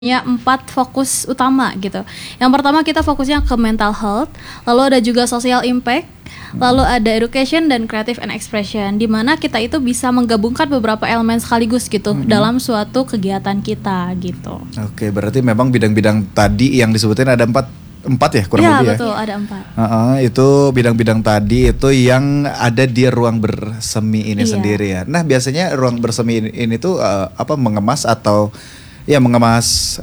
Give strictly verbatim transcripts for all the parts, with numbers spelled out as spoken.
Ya, empat fokus utama gitu. Yang pertama kita fokusnya ke mental health, lalu ada juga social impact, lalu ada education dan creative and expression, di mana kita itu bisa menggabungkan beberapa elemen sekaligus gitu mm-hmm. dalam suatu kegiatan kita gitu. Oke, berarti memang bidang-bidang tadi yang disebutin ada empat empat ya kurang ya, lebih ya. Iya betul, ada empat. Uh-uh, itu bidang-bidang tadi itu yang ada di ruang bersemi ini iya. sendiri ya. Nah biasanya ruang bersemi ini, ini tuh uh, apa mengemas atau ya mengemas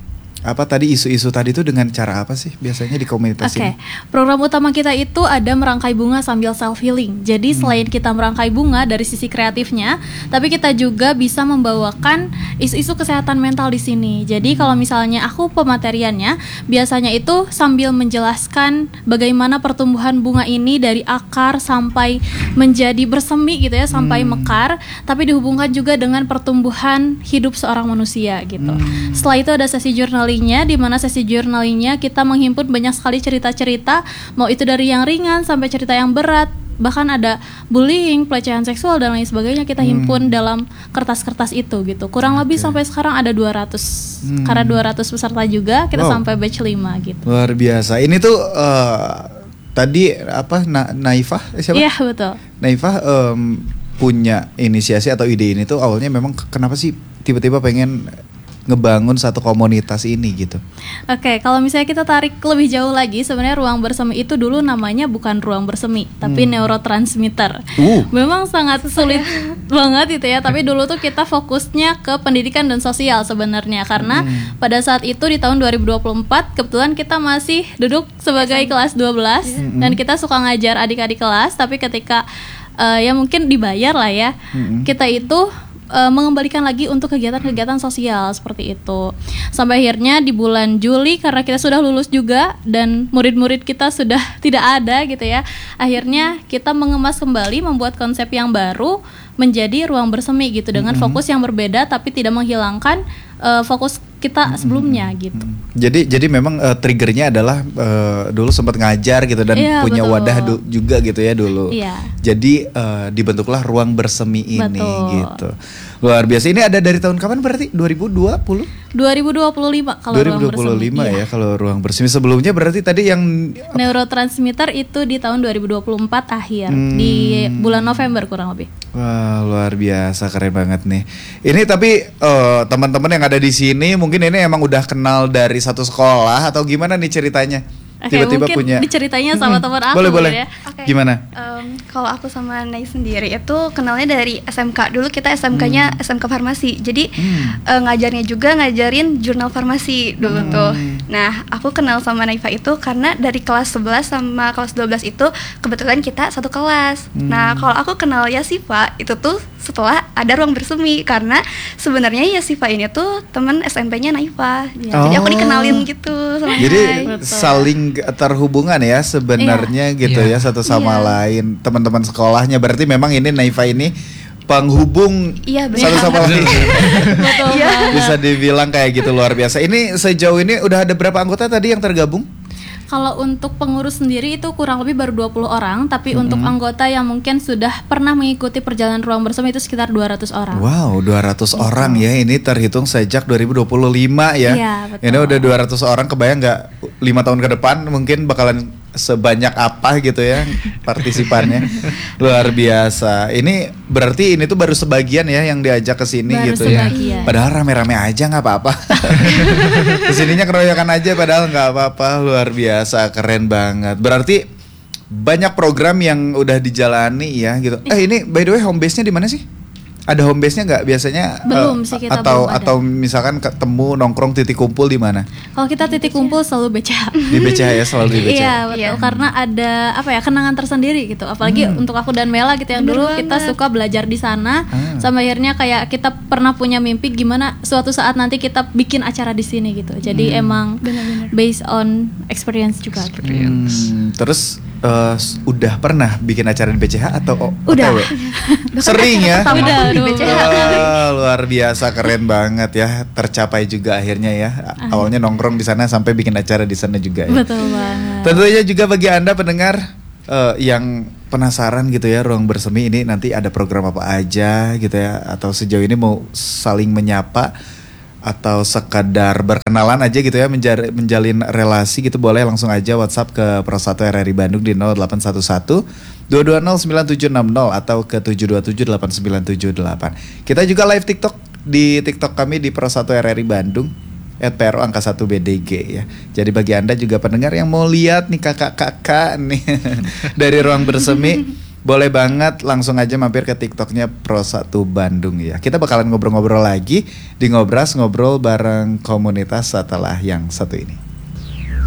apa tadi isu-isu tadi itu dengan cara apa sih biasanya di komunitas Oke, ini? program utama kita itu ada merangkai bunga sambil self healing. Jadi hmm. selain kita merangkai bunga dari sisi kreatifnya, tapi kita juga bisa membawakan isu-isu kesehatan mental di sini. Jadi kalau misalnya aku pemateriannya biasanya itu sambil menjelaskan bagaimana pertumbuhan bunga ini dari akar sampai menjadi bersemi gitu ya, sampai hmm. mekar, tapi dihubungkan juga dengan pertumbuhan hidup seorang manusia gitu. Hmm. Setelah itu ada sesi journaling, di mana sesi journalingnya kita menghimpun banyak sekali cerita-cerita, mau itu dari yang ringan sampai cerita yang berat, bahkan ada bullying, pelecehan seksual dan lain sebagainya kita himpun hmm. dalam kertas-kertas itu gitu. Kurang okay. lebih sampai sekarang ada dua ratus hmm. karena dua ratus peserta juga kita wow. sampai batch lima gitu. Luar biasa. Ini tuh uh, tadi apa Na- Naifah siapa? Iya betul. Naifah um, punya inisiasi atau ide ini tuh awalnya memang kenapa sih tiba-tiba pengen ngebangun satu komunitas ini gitu. Oke, okay, kalau misalnya kita tarik lebih jauh lagi, sebenarnya ruang bersemi itu dulu namanya bukan ruang bersemi, tapi hmm. neurotransmitter. Uh. Memang sangat sulit banget itu ya, tapi dulu tuh kita fokusnya ke pendidikan dan sosial sebenarnya, karena hmm. pada saat itu di tahun dua ribu dua puluh empat kebetulan kita masih duduk sebagai kelas dua belas hmm. dan kita suka ngajar adik-adik kelas, tapi ketika uh, ya mungkin dibayar lah ya, hmm. kita itu Uh, mengembalikan lagi untuk kegiatan-kegiatan sosial seperti itu. Sampai akhirnya di bulan Juli karena kita sudah lulus juga dan murid-murid kita sudah tidak ada gitu ya. Akhirnya kita mengemas kembali, membuat konsep yang baru menjadi ruang bersemi gitu dengan mm-hmm. fokus yang berbeda tapi tidak menghilangkan uh, fokus kita sebelumnya mm-hmm. gitu. Jadi jadi memang uh, triggernya adalah uh, dulu sempat ngajar gitu dan iya, punya betul. wadah du- juga gitu ya dulu. Iya. Jadi uh, dibentuklah ruang bersemi ini betul. gitu. Luar biasa. Ini ada dari tahun kapan berarti? dua ribu dua puluh? dua ribu dua puluh lima kalau dua ribu dua puluh lima ruang bersemi. Ya kalau ruang bersemi. Sebelumnya berarti tadi yang neurotransmitter itu di tahun dua ribu dua puluh empat akhir hmm. di bulan November kurang lebih. Wah, luar biasa, keren banget nih. Ini tapi uh, teman-teman yang ada di sini mungkin ini emang udah kenal dari satu sekolah atau gimana nih ceritanya? Okay, tiba-tiba mungkin punya diceritanya sama hmm, teman aku boleh, boleh. ya. Okay. Gimana? Um, kalau aku sama Nai sendiri itu kenalnya dari S M K. Dulu kita S M K-nya hmm. S M K Farmasi. Jadi hmm. uh, ngajarnya juga ngajarin jurnal farmasi dulu hmm. tuh. Nah, aku kenal sama Naifa itu karena dari kelas sebelas sama kelas dua belas itu kebetulan kita satu kelas. Hmm. Nah, kalau aku kenal Yasifa itu tuh setelah ada ruang bersemi karena sebenarnya Yasifa ini tuh teman S M P-nya Naifa. Ya, oh. Jadi aku dikenalin gitu sama Jadi Nai. saling terhubungan ya sebenarnya iya. gitu iya. ya satu sama iya. lain teman-teman sekolahnya. Berarti memang ini Naifa ini penghubung iya, satu sama lain. Betul. Bisa dibilang kayak gitu, luar biasa. Ini sejauh ini udah ada berapa anggota tadi yang tergabung? Kalau untuk pengurus sendiri itu kurang lebih baru dua puluh orang, tapi mm-hmm. untuk anggota yang mungkin sudah pernah mengikuti perjalanan ruang bersemi itu sekitar dua ratus orang. Wow, dua ratus gitu. Orang ya. Ini terhitung sejak dua ribu dua puluh lima ya. Iya, betul. Ini udah dua ratus orang, kebayang nggak lima tahun ke depan mungkin bakalan sebanyak apa gitu ya partisipannya. Luar biasa. Ini berarti ini tuh baru sebagian ya yang diajak ke sini gitu sebagian. Ya. Padahal rame-rame aja nggak apa-apa. Kesininya keroyokan aja padahal nggak apa-apa. Luar biasa, keren banget. Berarti banyak program yang udah dijalani ya gitu. Eh ini by the way home base-nya di mana sih? Ada home base-nya nggak biasanya? Belum uh, sih kita atau belum ada. Atau misalkan ketemu nongkrong titik kumpul di mana? Kalau kita titik kumpul selalu B C H. Di B C H ya, selalu di B C H. Iya betul, iya. Karena ada apa ya kenangan tersendiri gitu. Apalagi hmm. untuk aku dan Mela gitu yang Bener dulu banget. kita suka belajar di sana. Ah. Sampai akhirnya kayak kita pernah punya mimpi gimana suatu saat nanti kita bikin acara di sini gitu. Jadi hmm. emang Bener-bener. based on experience juga. Experience. Hmm. Terus uh, udah pernah bikin acara di B C H atau O T W? Udah. Sering ya? Udah, di B C H. Uh, luar biasa, keren banget ya. Tercapai juga akhirnya ya. Ah. Awalnya nongkrong di sana sampai bikin acara di sana juga ya. Betul banget. Tentunya juga bagi Anda pendengar uh, yang penasaran gitu ya, ruang bersemi ini nanti ada program apa aja gitu ya, atau sejauh ini mau saling menyapa, atau sekadar berkenalan aja gitu ya, menjar- menjalin relasi gitu, boleh langsung aja WhatsApp ke Pro satu R R I Bandung di nol delapan satu satu dua dua nol sembilan tujuh enam nol atau ke tujuh dua tujuh delapan sembilan tujuh delapan. Kita juga live TikTok di TikTok kami di Pro satu R R I Bandung at P R O angka satu B D G ya. Jadi bagi Anda juga pendengar yang mau lihat nih kakak-kakak nih dari Ruang Bersemi, boleh banget langsung aja mampir ke TikToknya Pro satu Bandung ya. Kita bakalan ngobrol-ngobrol lagi di Ngobras, ngobrol bareng komunitas setelah yang satu ini.